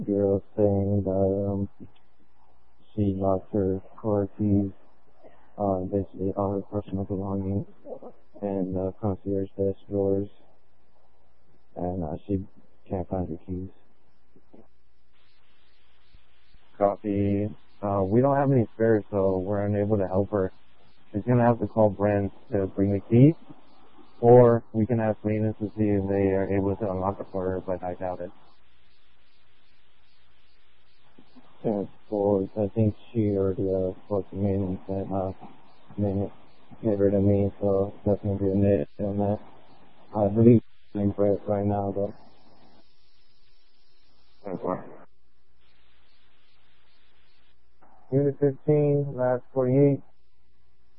girl saying that she lost her car keys, basically all her personal belongings, and concierge desk drawers, and she can't find her keys. Coffee. We don't have any spares, so we're unable to help her. She's gonna have to call Brent to bring the key, or we can ask maintenance to see if they are able to unlock it for her, but I doubt it. Yeah, for I think she already spoke to maintenance and maintenance gave her to me, so that's gonna be a net on that. I believe I'm right now though. Okay. Unit 15, last 48.